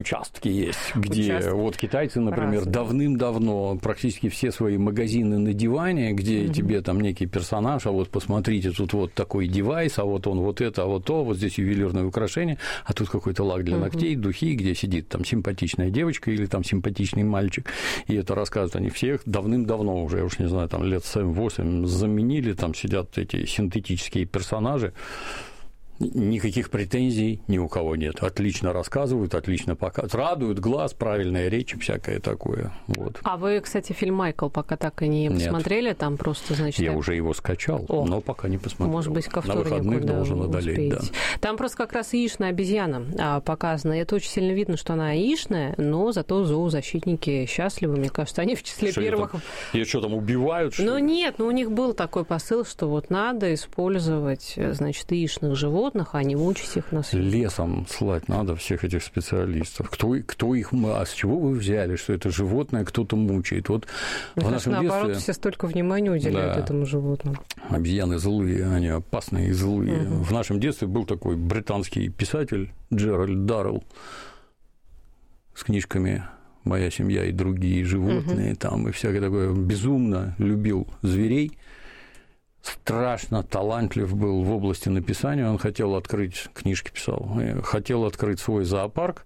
участки есть, где вот китайцы, например, давным-давно практически все свои магазины на диване, где тебе там некий персонаж, а вот посмотрите, тут вот такой девайс, а вот он вот это, а вот то, вот здесь ювелирное украшение, а тут какой-то лак для ногтей, духи, где сидит там симпатичная девочка или там симпатичный мальчик, и это рассказывают они всех давным-давно уже, я уж не знаю, там лет 7-8 заменили, там сидят эти синтетические персонажи. Никаких претензий ни у кого нет. Отлично рассказывают, отлично показывают, радуют глаз, правильная речь, всякое такое. Вот. А вы, кстати, фильм «Майкл» пока так и не посмотрели? Там просто, значит... Я уже его скачал, но пока не посмотрел. Может быть, ко вторнику, на выходных должен одолеть, да. Там просто как раз яичная обезьяна показана. И это очень сильно видно, что она яичная, но зато зоозащитники счастливы. Мне кажется, они в числе первых... Ее что там, убивают, что ли? Ну, нет, у них был такой посыл, что вот надо использовать, значит, яичных животных, а не мучить их на съем. Лесом слать надо всех этих специалистов. Кто их... А с чего вы взяли, что это животное кто-то мучает? Вот в нашем наоборот, детстве... все столько внимания уделяют этому животному. Обезьяны злые, они опасные и злые. В нашем детстве был такой британский писатель Джеральд Даррелл с книжками «Моя семья и другие животные», там и всякое такое. Безумно любил зверей. Страшно талантлив был в области написания, он хотел открыть, книжки писал, хотел открыть свой зоопарк,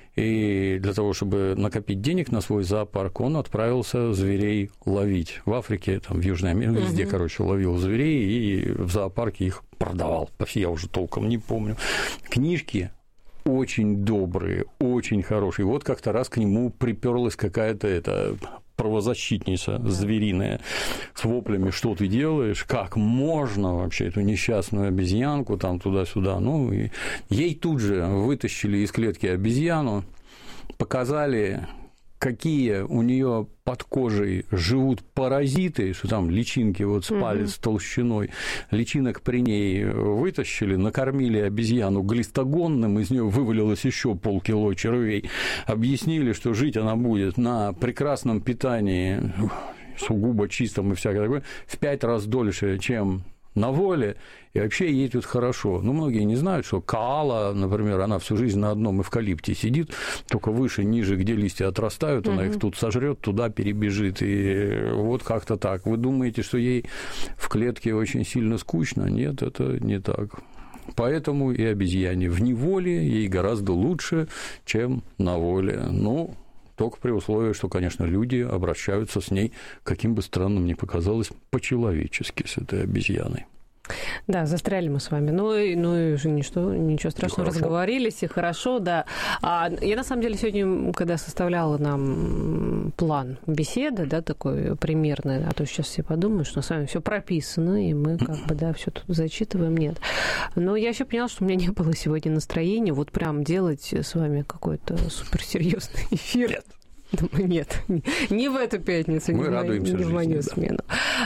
и для того, чтобы накопить денег на свой зоопарк, он отправился зверей ловить. В Африке, там, в Южной Америке, везде, короче, ловил зверей и в зоопарке их продавал. Я уже толком не помню. Книжки очень добрые, очень хорошие. Вот как-то раз к нему приперлась какая-то правозащитница звериная с воплями: что ты делаешь, как можно вообще эту несчастную обезьянку там туда-сюда. Ну, и ей тут же вытащили из клетки обезьяну, показали, какие у нее под кожей живут паразиты, что там личинки вот с палец толщиной, личинок при ней вытащили, накормили обезьяну глистогонным, из нее вывалилось еще полкило червей, объяснили, что жить она будет на прекрасном питании, сугубо чистом и всякое такое, в 5 раз дольше, чем на воле, и вообще ей тут хорошо. Ну, многие не знают, что коала, например, она всю жизнь на одном эвкалипте сидит, только выше, ниже, где листья отрастают, она их тут сожрет, туда перебежит, и вот как-то так. Вы думаете, что ей в клетке очень сильно скучно? Нет, это не так. Поэтому и обезьяне в неволе ей гораздо лучше, чем на воле. Ну, только при условии, что, конечно, люди обращаются с ней, каким бы странным ни показалось, по-человечески с этой обезьяной. Да, застряли мы с вами. Ну и ничего страшного, разговорились, и хорошо, да. Я, на самом деле, сегодня, когда составляла нам план беседы, да, такой примерный, а то сейчас все подумают, что с вами все прописано, и мы как бы, да, все тут зачитываем, нет. Но я еще поняла, что у меня не было сегодня настроения вот прям делать с вами какой-то суперсерьезный эфир. Нет. Думаю, нет, не в эту пятницу, мы не в мою смену.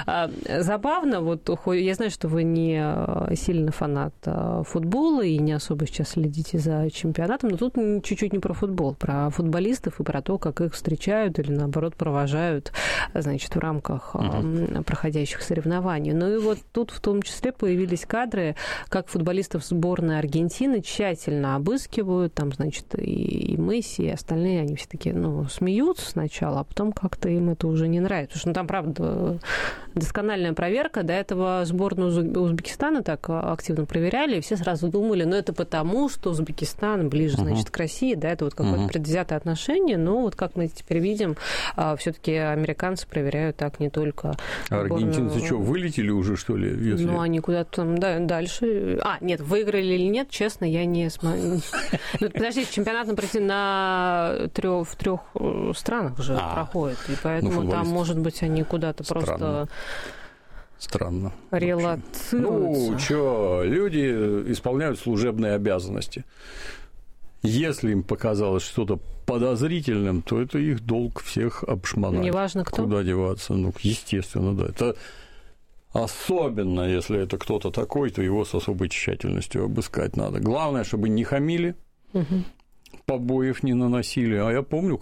Забавно, вот я знаю, что вы не сильно фанат футбола и не особо сейчас следите за чемпионатом, но тут чуть-чуть не про футбол, про футболистов и про то, как их встречают или, наоборот, провожают, значит, в рамках проходящих соревнований. Ну и вот тут в том числе появились кадры, как футболистов сборной Аргентины тщательно обыскивают, там, значит, и Месси, и остальные, они все такие, смеются сначала, а потом как-то им это уже не нравится. Потому что там, правда, доскональная проверка. До этого сборную Узбекистана так активно проверяли, и все сразу думали, это потому, что Узбекистан ближе, значит, к России, да, это вот какое-то предвзятое отношение, но вот как мы теперь видим, все-таки американцы проверяют так не только... А аргентинцы что, вылетели уже, что ли? Если... они куда-то там дальше... нет, выиграли или нет, честно, я не смотрю. Подождите, чемпионат в 3 странах же проходит, и поэтому там, может быть, они куда-то просто... Странно. Релацируются. Люди исполняют служебные обязанности. Если им показалось что-то подозрительным, то это их долг всех обшмонать. Неважно кто. Куда деваться. Естественно, да. Это особенно, если это кто-то такой, то его с особой тщательностью обыскать надо. Главное, чтобы не хамили, побоев не наносили. А я помню,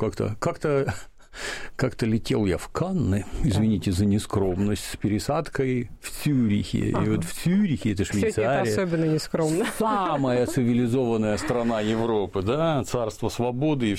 как-то летел я в Канны, извините за нескромность, с пересадкой в Цюрихе. И вот в Цюрихе, это Швейцария, это особенно нескромно. Самая цивилизованная страна Европы, да, царство свободы и